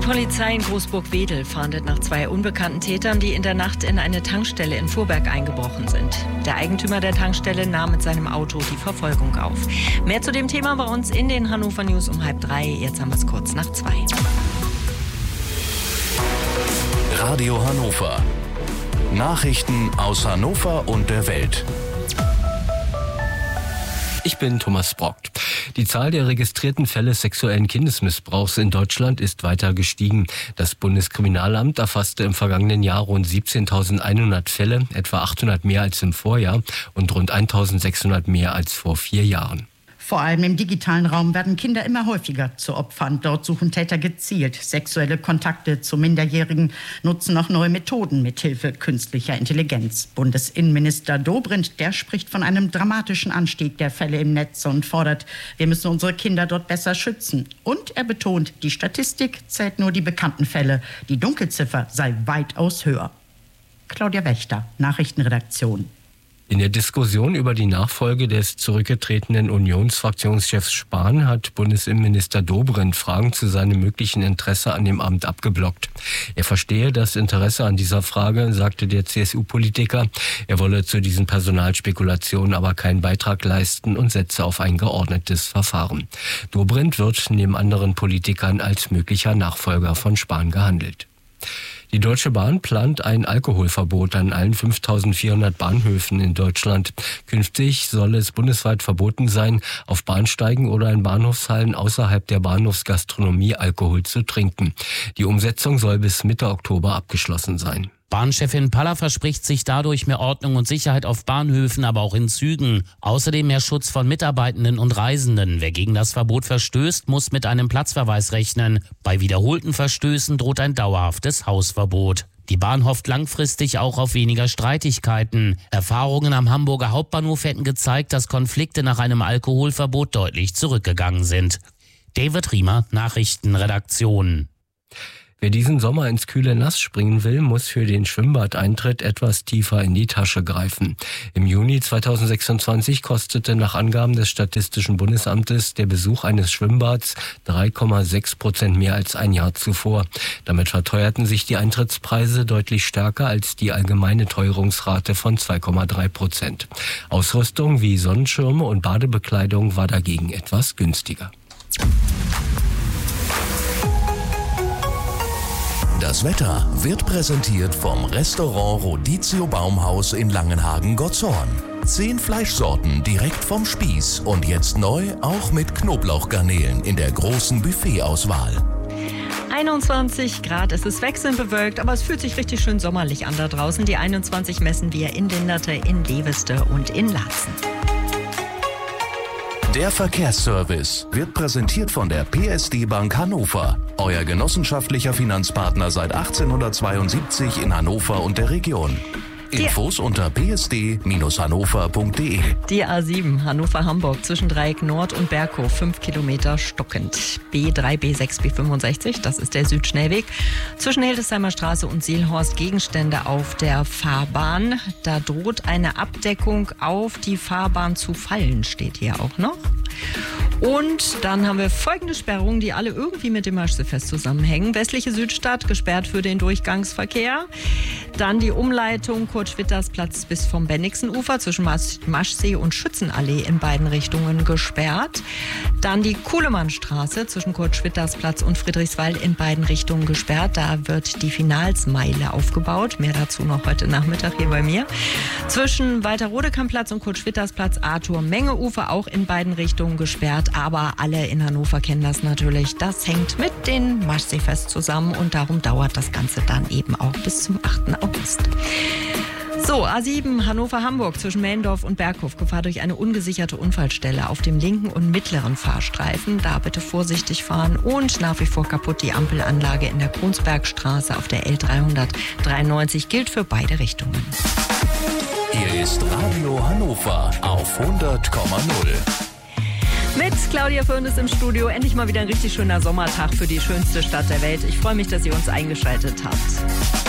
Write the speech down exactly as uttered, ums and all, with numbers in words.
Polizei in Großburg-Wedel fahndet nach zwei unbekannten Tätern, die in der Nacht in eine Tankstelle in Vorberg eingebrochen sind. Der Eigentümer der Tankstelle nahm mit seinem Auto die Verfolgung auf. Mehr zu dem Thema bei uns in den Hannover News um halb drei. Jetzt haben wir es kurz nach zwei. Radio Hannover. Nachrichten aus Hannover und der Welt. Ich bin Thomas Brockt. Die Zahl der registrierten Fälle sexuellen Kindesmissbrauchs in Deutschland ist weiter gestiegen. Das Bundeskriminalamt erfasste im vergangenen Jahr rund siebzehntausendeinhundert Fälle, etwa achthundert mehr als im Vorjahr und rund eintausendsechshundert mehr als vor vier Jahren. Vor allem im digitalen Raum werden Kinder immer häufiger zu Opfern. Dort suchen Täter gezielt sexuelle Kontakte zu Minderjährigen, nutzen auch neue Methoden mithilfe künstlicher Intelligenz. Bundesinnenminister Dobrindt, der spricht von einem dramatischen Anstieg der Fälle im Netz und fordert, wir müssen unsere Kinder dort besser schützen. Und er betont, die Statistik zählt nur die bekannten Fälle. Die Dunkelziffer sei weitaus höher. Claudia Wächter, Nachrichtenredaktion. In der Diskussion über die Nachfolge des zurückgetretenen Unionsfraktionschefs Spahn hat Bundesinnenminister Dobrindt Fragen zu seinem möglichen Interesse an dem Amt abgeblockt. Er verstehe das Interesse an dieser Frage, sagte der C S U-Politiker. Er wolle zu diesen Personalspekulationen aber keinen Beitrag leisten und setze auf ein geordnetes Verfahren. Dobrindt wird neben anderen Politikern als möglicher Nachfolger von Spahn gehandelt. Die Deutsche Bahn plant ein Alkoholverbot an allen fünftausendvierhundert Bahnhöfen in Deutschland. Künftig soll es bundesweit verboten sein, auf Bahnsteigen oder in Bahnhofshallen außerhalb der Bahnhofsgastronomie Alkohol zu trinken. Die Umsetzung soll bis Mitte Oktober abgeschlossen sein. Bahnchefin Paller verspricht sich dadurch mehr Ordnung und Sicherheit auf Bahnhöfen, aber auch in Zügen. Außerdem mehr Schutz von Mitarbeitenden und Reisenden. Wer gegen das Verbot verstößt, muss mit einem Platzverweis rechnen. Bei wiederholten Verstößen droht ein dauerhaftes Hausverbot. Die Bahn hofft langfristig auch auf weniger Streitigkeiten. Erfahrungen am Hamburger Hauptbahnhof hätten gezeigt, dass Konflikte nach einem Alkoholverbot deutlich zurückgegangen sind. David Riemer, Nachrichtenredaktion. Wer diesen Sommer ins kühle Nass springen will, muss für den Schwimmbadeintritt etwas tiefer in die Tasche greifen. Im Juni zweitausendsechsundzwanzig kostete nach Angaben des Statistischen Bundesamtes der Besuch eines Schwimmbads drei Komma sechs Prozent mehr als ein Jahr zuvor. Damit verteuerten sich die Eintrittspreise deutlich stärker als die allgemeine Teuerungsrate von zwei Komma drei Prozent. Ausrüstung wie Sonnenschirme und Badebekleidung war dagegen etwas günstiger. Das Wetter wird präsentiert vom Restaurant Rodizio Baumhaus in Langenhagen-Gottshorn. Zehn Fleischsorten direkt vom Spieß und jetzt neu auch mit Knoblauchgarnelen in der großen Buffetauswahl. einundzwanzig Grad, es ist wechselnd bewölkt, aber es fühlt sich richtig schön sommerlich an da draußen. Die einundzwanzig messen wir in Linderte, in Leveste und in Laatzen. Der Verkehrsservice wird präsentiert von der P S D Bank Hannover. Euer genossenschaftlicher Finanzpartner seit achtzehnhundertzweiundsiebzig in Hannover und der Region. Infos unter p s d Bindestrich hannover punkt d e. Die A sieben Hannover-Hamburg zwischen Dreieck Nord und Berghof, fünf Kilometer stockend. B drei, B sechs, B fünfundsechzig, das ist der Südschnellweg. Zwischen Hildesheimer Straße und Seelhorst Gegenstände auf der Fahrbahn. Da droht eine Abdeckung auf die Fahrbahn zu fallen, steht hier auch noch. Und dann haben wir folgende Sperrungen, die alle irgendwie mit dem Maschsee-Fest zusammenhängen. Westliche Südstadt gesperrt für den Durchgangsverkehr. Dann die Umleitung Kurt-Schwitters-Platz bis vom Bennigsenufer zwischen Maschsee und Schützenallee in beiden Richtungen gesperrt. Dann die Kuhlemannstraße zwischen Kurt-Schwitters-Platz und Friedrichswald in beiden Richtungen gesperrt. Da wird die Finalsmeile aufgebaut. Mehr dazu noch heute Nachmittag hier bei mir. Zwischen Walter-Rodekamp-Platz und Kurt-Schwitters-Platz Arthur-Menge-Ufer auch in beiden Richtungen gesperrt. Aber alle in Hannover kennen das natürlich. Das hängt mit dem Maschsee-Fest zusammen und darum dauert das Ganze dann eben auch bis zum achten August. So, A sieben Hannover-Hamburg zwischen Mellendorf und Berghof. Gefahr durch eine ungesicherte Unfallstelle auf dem linken und mittleren Fahrstreifen. Da bitte vorsichtig fahren und nach wie vor kaputt die Ampelanlage in der Kronsbergstraße auf der L dreihundertdreiundneunzig gilt für beide Richtungen. Hier ist Radio Hannover auf hundert Komma null. Mit Claudia Fürnes im Studio. Endlich mal wieder ein richtig schöner Sommertag für die schönste Stadt der Welt. Ich freue mich, dass ihr uns eingeschaltet habt.